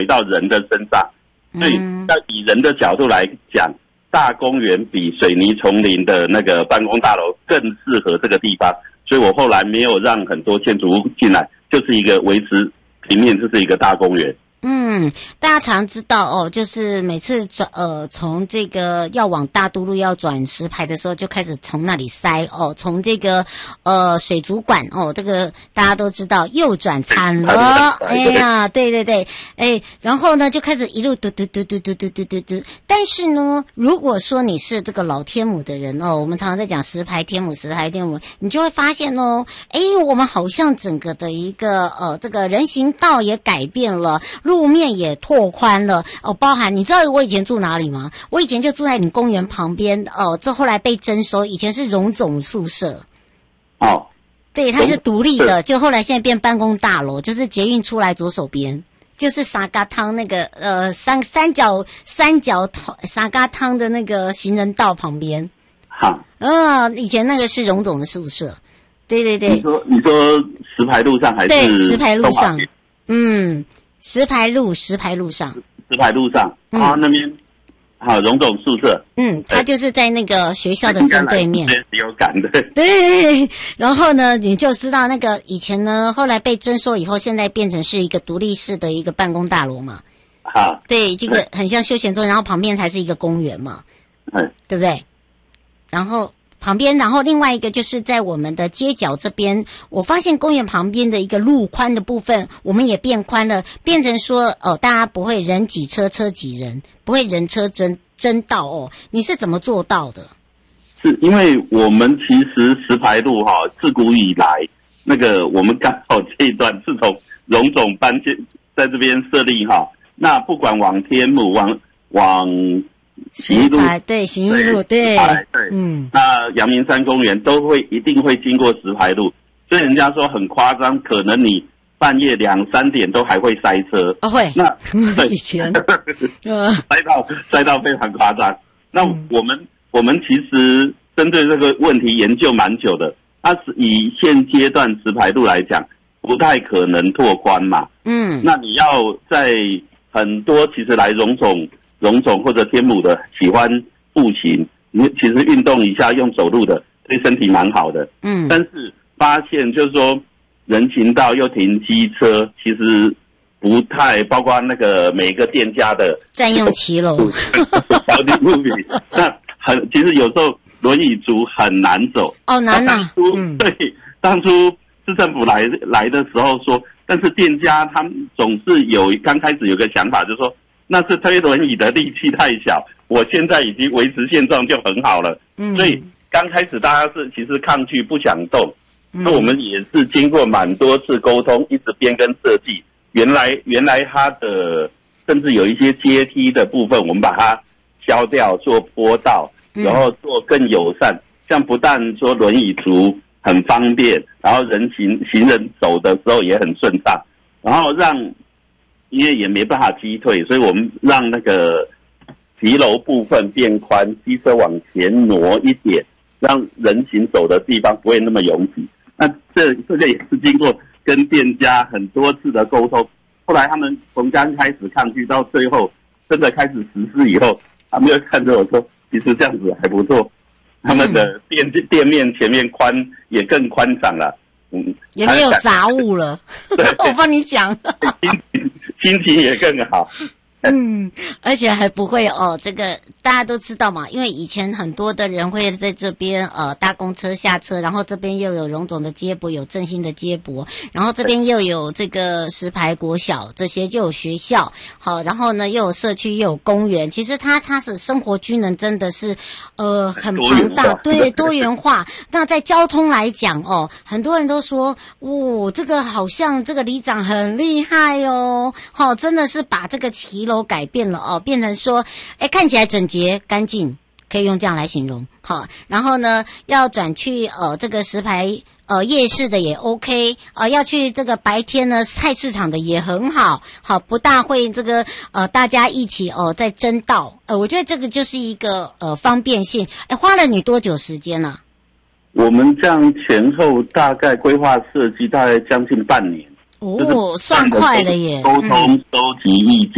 到人的身上，所以以人的角度来讲，大公园比水泥丛林的那个办公大楼更适合这个地方，所以我后来没有让很多建筑物进来，就是一个维持平面，就是一个大公园。 大家常知道哦，就是每次从这个要往大都路要转石牌的时候，就开始从那里塞哦，从这个水族馆哦，这个大家都知道右转惨了，哎呀，对，然后呢就开始一路嘟，但是呢，如果说你是这个老天母的人哦，我们常常在讲石牌天母，你就会发现哦，我们好像整个的一个这个人行道也改变了。路面也拓宽了哦，包含你知道我以前住哪里吗？我以前就住在你公园旁边哦，这后来被征收，以前是荣总宿舍。 哦， 对，它是独立的，就后来现在变办公大楼，就是捷运出来左手边，就是沙嘎汤那个三角沙嘎汤的那个行人道旁边。 好， 以前那个是荣总的宿舍。对。 你说石牌路上还是？ 对，石牌路上。石牌路上， 那边好荣总宿舍， 他就是在那个学校的正对面， 有感的。 对，然后呢，你就知道那个以前呢，后来被征收以后，现在变成是一个独立式的一个办公大楼嘛。 好， 对，这个很像休闲中心，然后旁边才是一个公园嘛，对不对？然后另外一个就是在我们的街角这边，我发现公园旁边的一个路宽的部分，我们也变宽了，变成说大家不会人挤车，车挤人，不会人车争道哦。你是怎么做到的？ 是因为我们其实石牌路自古以来，那个我们刚好这一段是从荣总搬在这边设立那不管往天母往行路对，行义路对， 那阳明山公园一定会经过石牌路，所以人家说很夸张，可能你半夜2、3点都还会塞车。 会。 那以前塞到非常夸张。那我们其实针对这个问题研究蛮久的，它是以现阶段石牌路来讲，不太可能拓宽嘛。那你要在很多其实来荣总或者天母的喜欢步行，你其实运动一下用走路的对身体蛮好的。但是发现就是说人行道又停机车，其实不太包括那个每个店家的占用骑楼条件不比，那其实有时候轮椅族很难走。 难啊。 对，当初市政府来的时候说，但是店家他们总是刚开始有个想法，就是说那是推轮椅的力气太小，我现在已经维持现状就很好了。所以刚开始大家是其实抗拒不想动。那我们也是经过蛮多次沟通，一直变更设计。原来它的甚至有一些阶梯的部分，我们把它削掉做坡道，然后做更友善，像不但说轮椅族很方便，然后行人走的时候也很顺畅，然后因为也没办法击退，所以我们让那个骑楼部分变宽，机车往前挪一点，让人行走的地方不会那么拥挤。那这个也是经过跟店家很多次的沟通，后来他们从刚开始抗拒到最后真的开始实施以后，他们又看着我说，其实这样子还不错，他们的店面前面也更宽敞了。 也没有杂物了。我帮你讲。 心情也更好。 而且还不会这个大家都知道嘛，因为以前很多的人会在这边搭公车下车，然后这边又有荣总的接驳，有振兴的接驳，然后这边又有这个石牌国小，这些就有学校，好，然后呢又有社区又有公园，其实它是生活机能真的是很庞大，对，多元化。那在交通来讲很多人都说这个好像这个里长很厉害真的是把这个骑楼改变了变成说看起来整洁干净，可以用这样来形容。好，然后呢要转去这个石牌夜市的也 OK 要去这个白天呢菜市场的也很好，好，不大会这个大家一起在争道，我觉得这个就是一个方便性。花了你多久时间啊？ 我们这样前后大概规划设计大概将近半年。 算快了耶。 沟通收集意见